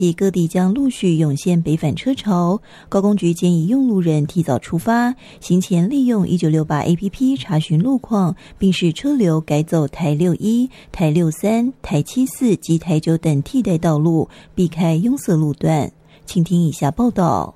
以各地将陆续涌现北返车潮，高工局建议用路人提早出发，行前利用1968 APP 查询路况，并视车流改走台61、台63、台74及台9等替代道路，避开拥塞路段。请听以下报道。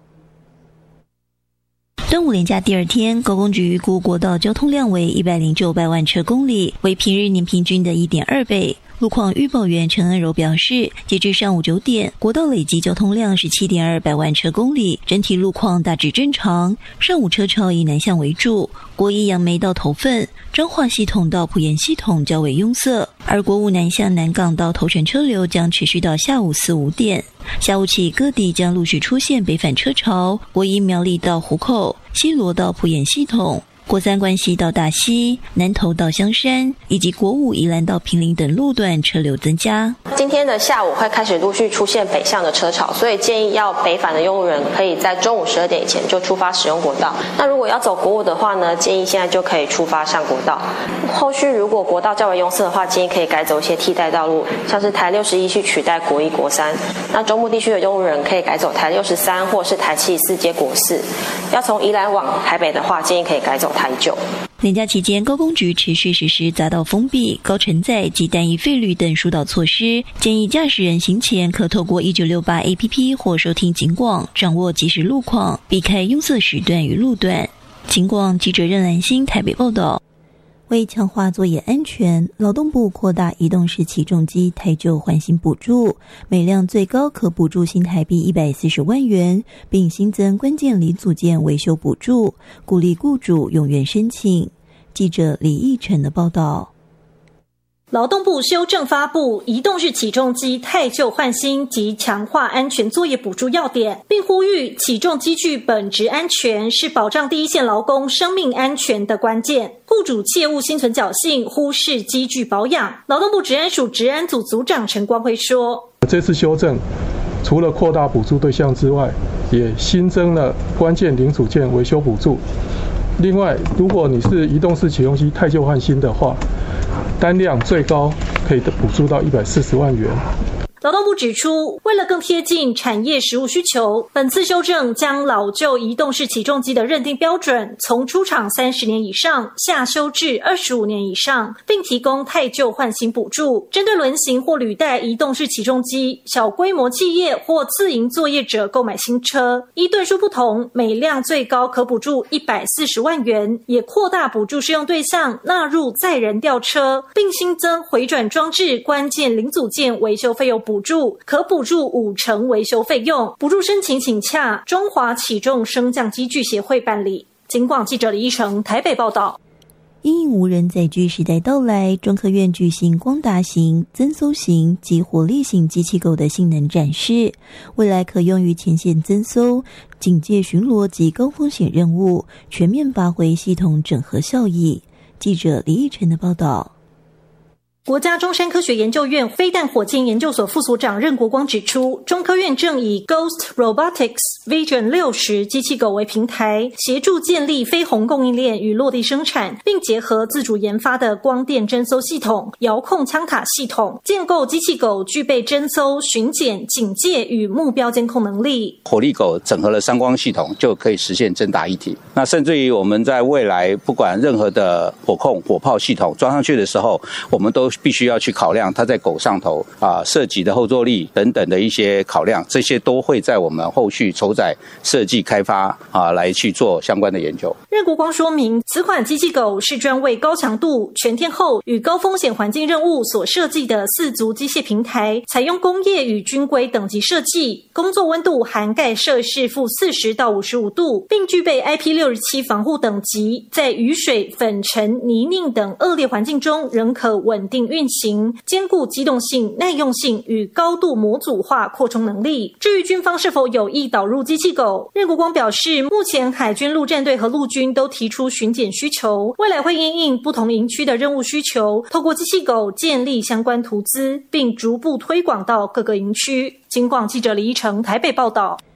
端午连假第二天，高工局预估国道交通量为109万车公里，为平日年平均的 1.2 倍。路况预报员陈恩柔表示，截至上午9点，国道累计交通量是7.2万车公里，整体路况大致正常。上午车潮以南向为主，国一杨梅到头份、彰化系统到埔盐系统较为拥塞，而国五南向南港到头城车流将持续到下午4、5点。下午起，各地将陆续出现北返车潮，国一苗栗到湖口、西螺到埔盐系统，国三关西到大溪、南投到香山，以及国五宜兰到坪林等路段车流增加。 今天的下午会开始陆续出现北向的车潮，所以建议要北返的用路人可以在中午12点以前就出发使用国道。那如果要走国五的话呢，建议现在就可以出发上国道。后续如果国道较为拥塞的话，建议可以改走一些替代道路，像是台61去取代国一、国三。那中部地区的用路人可以改走台63或是台74接国4。要从宜兰往台北的话，建议可以改走台9。 连假期间，高工局持续实施匝道封闭、高承载及单一费率等疏导措施，建议驾驶人行前可透过1968 APP 或收听警广，掌握即时路况，避开拥塞时段与路段。警广记者任兰心台北报道。为强化作业安全，劳动部扩大移动式起重机汰旧换新补助，每辆最高可补助新台币140万元，并新增关键零组件维修补助，鼓励雇主踊跃申请。记者李义成的报道。 劳动部修正发布移动式起重机汰旧换新及强化安全作业补助要点，并呼吁起重机具本质安全是保障第一线劳工生命安全的关键，雇主切勿心存侥幸忽视机具保养。劳动部职安署职安组组长陈光辉说， 这次修正除了扩大补助对象之外，也新增了关键零组件维修补助。另外，如果你是移动式起重机汰旧换新的话，单辆最高可以补助到140万元。 劳动部指出，为了更贴近产业实务需求，本次修正将老旧移动式起重机的认定标准从出厂30年以上下修至25年以上，并提供汰旧换新补助。针对轮型或履带移动式起重机，小规模企业或自营作业者购买新车，依吨数不同，每辆最高可补助140万元，也扩大补助适用对象纳入载人吊车，并新增回转装置关键零组件维修费用补助，可补助50%维修费用。补助申请请洽中华起重升降机具协会办理。警广记者李一成台北报道。 因应无人载具时代到来，中科院举行光达型、增搜型及火力型机器狗的性能展示，未来可用于前线增搜、警戒巡逻及高风险任务，全面发挥系统整合效益。记者李义成的报道。 国家中山科学研究院飞弹火箭研究所副所长任国光指出，中科院正以 Ghost Robotics Vision 60机器狗为平台，协助建立飞鸿供应链与落地生产，并结合自主研发的光电侦搜系统、遥控枪塔系统，建构机器狗具备侦搜、巡检、警戒与目标监控能力。 火力狗整合了3光系统，就可以实现侦打一体。那甚至于我们在未来不管任何的火控、火炮系统装上去的时候，我们都必须要去考量它在狗上头射击的后坐力等等的一些考量，这些都会在我们后续筹载设计开发来去做相关的研究。 任国光说明，此款机器狗是专为高强度、全天候与高风险环境任务所设计的4足机械平台，采用工业与军规等级设计，工作温度涵盖摄氏-40到55度，并具备 IP67 防护等级，在雨水、粉尘、泥泞等恶劣环境中仍可稳定运行，兼顾机动性、耐用性与高度模组化扩充能力。至于军方是否有意导入机器狗，任国光表示，目前海军陆战队和陆军都提出巡检需求，未来会因应不同营区的任务需求，透过机器狗建立相关图资，并逐步推广到各个营区。警广记者李一成台北报道。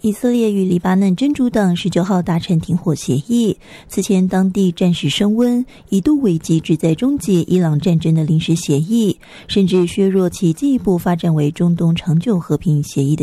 以色列与黎巴嫩真主党19号达成停火协议，此前当地战事升温，一度危及旨在终结伊朗战争的临时协议，甚至削弱其进一步发展为中东长久和平协议的